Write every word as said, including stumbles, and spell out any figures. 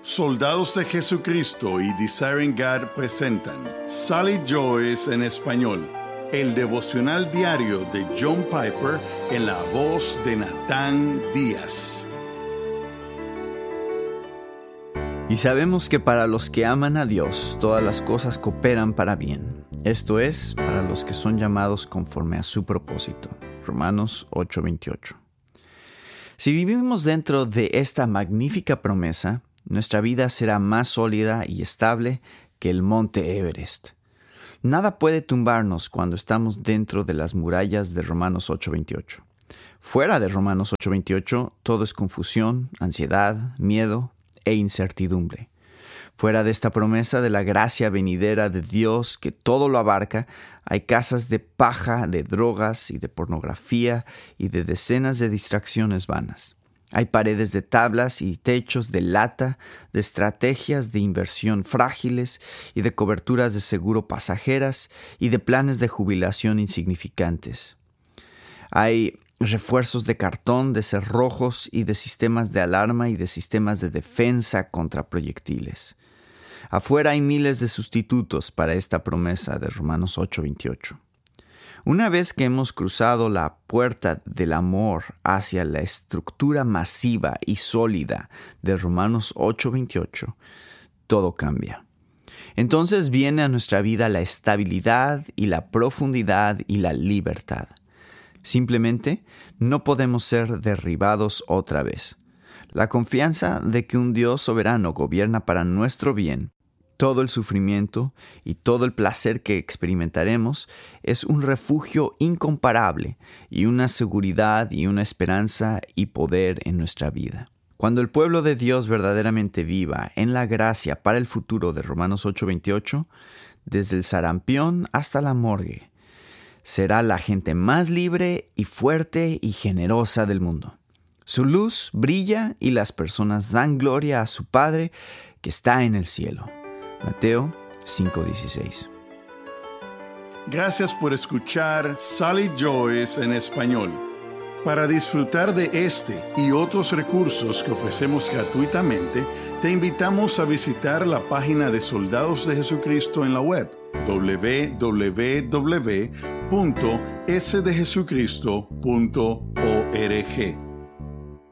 Soldados de Jesucristo y Desiring God presentan Sally Joyce en español, el devocional diario de John Piper en la voz de Natán Díaz. Y sabemos que para los que aman a Dios, todas las cosas cooperan para bien. Esto es, para los que son llamados conforme a su propósito. Romanos ocho veintiocho. Si vivimos dentro de esta magnífica promesa, nuestra vida será más sólida y estable que el monte Everest. Nada puede tumbarnos cuando estamos dentro de las murallas de Romanos ocho veintiocho. Fuera de Romanos ocho veintiocho, todo es confusión, ansiedad, miedo e incertidumbre. Fuera de esta promesa de la gracia venidera de Dios que todo lo abarca, hay casas de paja, de drogas y de pornografía y de decenas de distracciones vanas. Hay paredes de tablas y techos de lata, de estrategias de inversión frágiles y de coberturas de seguro pasajeras y de planes de jubilación insignificantes. Hay refuerzos de cartón, de cerrojos y de sistemas de alarma y de sistemas de defensa contra proyectiles. Afuera hay miles de sustitutos para esta promesa de Romanos ocho veintiocho. Una vez que hemos cruzado la puerta del amor hacia la estructura masiva y sólida de Romanos ocho veintiocho, todo cambia. Entonces viene a nuestra vida la estabilidad y la profundidad y la libertad. Simplemente no podemos ser derribados otra vez. La confianza de que un Dios soberano gobierna para nuestro bien, todo el sufrimiento y todo el placer que experimentaremos es un refugio incomparable y una seguridad y una esperanza y poder en nuestra vida. Cuando el pueblo de Dios verdaderamente viva en la gracia para el futuro de Romanos ocho veintiocho, desde el sarampión hasta la morgue, será la gente más libre y fuerte y generosa del mundo. Su luz brilla y las personas dan gloria a su Padre que está en el cielo. Mateo cinco dieciséis. Gracias por escuchar Sally Joyce en español. Para disfrutar de este y otros recursos que ofrecemos gratuitamente, te invitamos a visitar la página de Soldados de Jesucristo en la web doble u doble u doble u punto ese de jesucristo punto org.